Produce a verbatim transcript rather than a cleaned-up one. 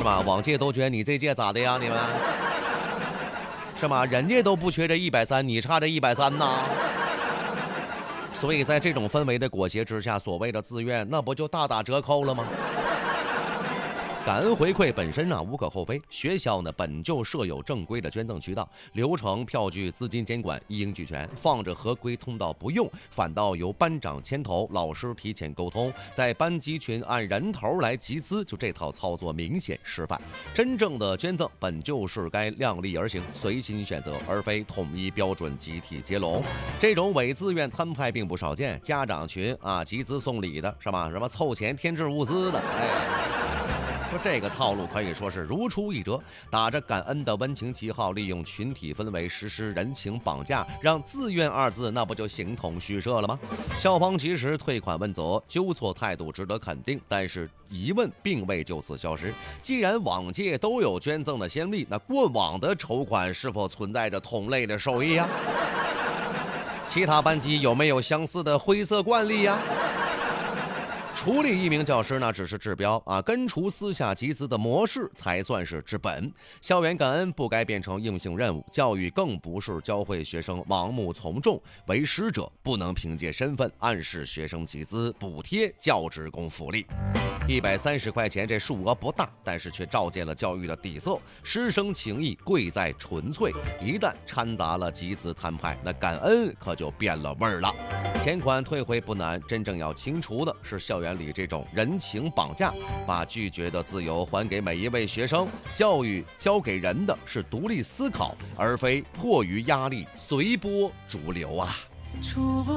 吧？往届都觉得你这届咋的呀？你们是吗？人家都不缺这一百三，你差这一百三呐。所以在这种氛围的裹挟之下，所谓的自愿，那不就大打折扣了吗？感恩回馈本身呢、啊、无可厚非，学校呢本就设有正规的捐赠渠道，流程、票据、资金监管一应俱全，放着合规通道不用，反倒由班长牵头，老师提前沟通，在班级群按人头来集资，就这套操作明显失败。真正的捐赠本就是该量力而行，随心选择，而非统一标准集体接龙。这种伪自愿摊派并不少见，家长群啊集资送礼的是吧？什么凑钱添置物资的，哎。说这个套路可以说是如出一辙，打着感恩的温情旗号，利用群体氛围实施人情绑架，让自愿二字那不就形同虚设了吗？校方及时退款问责，纠错态度值得肯定，但是疑问并未就此消失。既然往届都有捐赠的先例，那过往的筹款是否存在着同类的手艺呀？其他班级有没有相似的灰色惯例呀？处理一名教师呢，只是治标啊，根除私下集资的模式才算是治本。校园感恩不该变成硬性任务，教育更不是教会学生盲目从众。为师者不能凭借身份暗示学生集资补贴教职工福利。一百三十块钱这数额不大，但是却照见了教育的底色。师生情谊贵在纯粹，一旦掺杂了集资摊派，那感恩可就变了味儿了。钱款退回不难，真正要清除的是校园里这种人情绑架，把拒绝的自由还给每一位学生。教育教给人的是独立思考，而非迫于压力随波逐流啊。